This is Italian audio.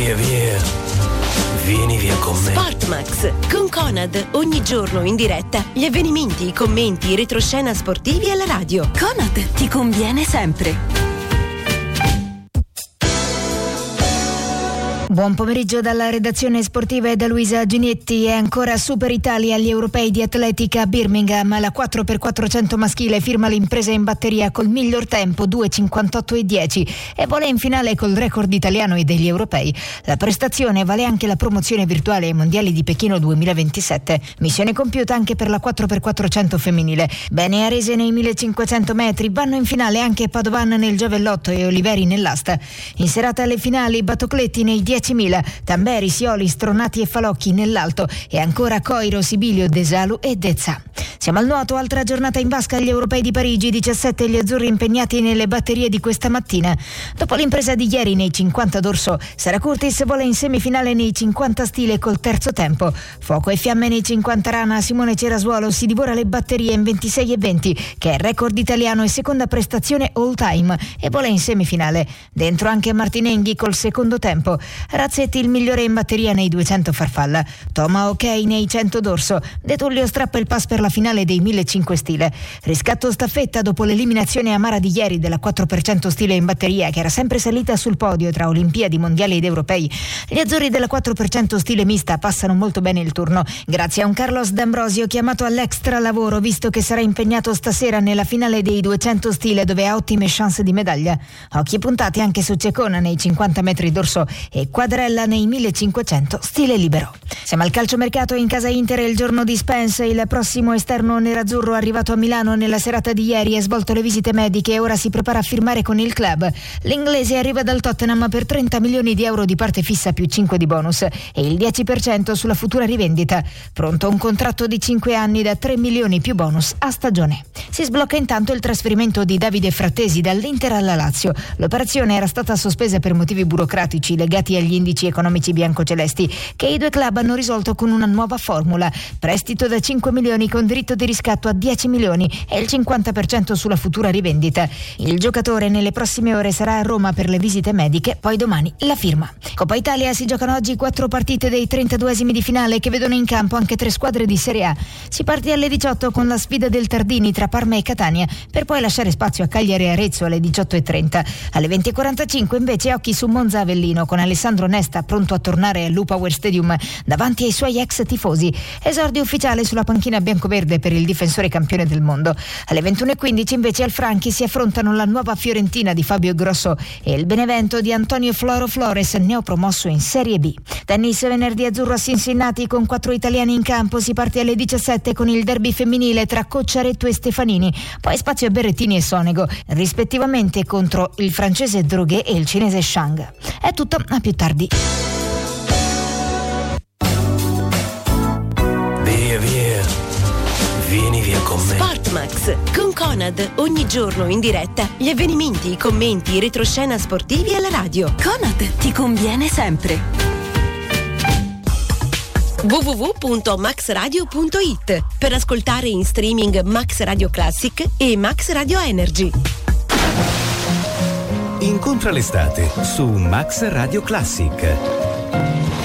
Via, vieni via con me. Sportmax con Conad, ogni giorno in diretta gli avvenimenti, i commenti, i retroscena sportivi alla radio. Conad ti conviene sempre. Buon pomeriggio dalla redazione sportiva e da Luisa Ginietti. È ancora Super Italia agli europei di atletica a Birmingham. La 4x400 maschile firma l'impresa in batteria col miglior tempo 2:58,10 e vola in finale col record italiano e degli europei. La prestazione vale anche la promozione virtuale ai mondiali di Pechino 2027. Missione compiuta anche per la 4x400 femminile. Bene Arese nei 1500 metri, vanno in finale anche Padovan nel giavellotto e Oliveri nell'asta. In serata alle finali Batocletti nei 10.000, Tamberi, Sioli, Stronati e Falocchi nell'alto e ancora Coiro, Sibilio, Desalu e Dezza. Siamo al nuoto, altra giornata in vasca agli europei di Parigi, 17 gli azzurri impegnati nelle batterie di questa mattina. Dopo l'impresa di ieri nei 50 dorso, Sara Curtis vola in semifinale nei 50 stile col terzo tempo. Fuoco e fiamme nei 50 rana, Simone Cerasuolo si divora le batterie in 26,20, che è record italiano e seconda prestazione all time, e vola in semifinale. Dentro anche Martinenghi col secondo tempo. Razzetti il migliore in batteria nei 200 farfalla. Toma ok nei 100 dorso. De Tullio strappa il pass per la finale dei 1500 stile. Riscatto staffetta dopo l'eliminazione amara di ieri della 4% stile in batteria, che era sempre salita sul podio tra Olimpiadi, Mondiali ed Europei. Gli azzurri della 4% stile mista passano molto bene il turno, grazie a un Carlos D'Ambrosio chiamato all'extra lavoro, visto che sarà impegnato stasera nella finale dei 200 stile, dove ha ottime chance di medaglia. Occhi puntati anche su Cecona nei 50 metri dorso e Quadrella nei 1500 stile libero. Siamo al calciomercato in casa Inter, il giorno di Spence. Il prossimo esterno nerazzurro arrivato a Milano nella serata di ieri ha svolto le visite mediche e ora si prepara a firmare con il club. L'inglese arriva dal Tottenham per 30 milioni di euro di parte fissa più 5 di bonus e il 10% sulla futura rivendita. Pronto un contratto di 5 anni da 3 milioni più bonus a stagione. Si sblocca intanto il trasferimento di Davide Frattesi dall'Inter alla Lazio. L'operazione era stata sospesa per motivi burocratici legati agli indici economici biancocelesti, che i due club hanno risolto con una nuova formula: prestito da 5 milioni con diritto di riscatto a 10 milioni e il 50% sulla futura rivendita. Il giocatore nelle prossime ore sarà a Roma per le visite mediche, poi domani la firma. Coppa Italia, si giocano oggi 4 partite dei 32esimi di finale che vedono in campo anche 3 squadre di Serie A. Si parte alle 18 con la sfida del Tardini tra Parma e Catania, per poi lasciare spazio a Cagliari e Arezzo alle 18:30. Alle 20:45 invece occhi su Monza Avellino, con Alessandro Nesta pronto a tornare al Lupower Stadium davanti ai suoi ex tifosi. Esordio ufficiale sulla panchina biancoverde per il difensore campione del mondo. Alle 21:15 invece al Franchi si affrontano la nuova Fiorentina di Fabio Grosso e il Benevento di Antonio Floro Flores, neopromosso in Serie B. Tennis, venerdì azzurro a Cincinnati con 4 italiani in campo. Si parte alle 17 con il derby femminile tra Cocciaretto e Stefanini, poi spazio a Berrettini e Sonego, rispettivamente contro il francese Droguet e il cinese Shang. È tutto, a più tardi. Via, vieni via con me. Sportmax con Conad, ogni giorno in diretta gli avvenimenti, i commenti, i retroscena sportivi alla radio. Conad ti conviene sempre. www.maxradio.it per ascoltare in streaming Max Radio Classic e Max Radio Energy. Incontra l'estate su Max Radio Classic.